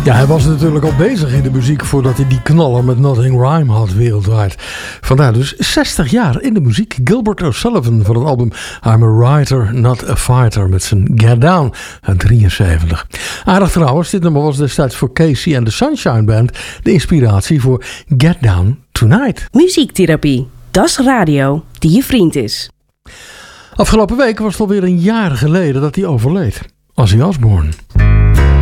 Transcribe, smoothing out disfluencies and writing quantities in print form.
Ja, hij was natuurlijk al bezig in de muziek voordat hij die knaller met Nothing Rhyme had wereldwijd. Vandaar dus 60 jaar in de muziek. Gilbert O'Sullivan van het album I'm a Writer, Not a Fighter met zijn Get Down uit 73. Aardig trouwens, dit nummer was destijds voor Casey en de Sunshine Band de inspiratie voor Get Down Tonight. Muziektherapie, dat is radio die je vriend is. Afgelopen week was het alweer een jaar geleden dat hij overleed. Ozzy Osbourne.